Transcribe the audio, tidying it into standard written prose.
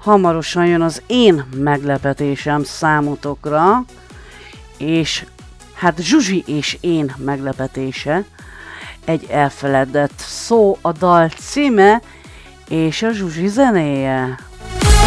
hamarosan jön az én meglepetésem számotokra, és hát Zsuzsi és én meglepetése. Egy elfeledett szó a dal címe, és a Zsuzsi zenéje.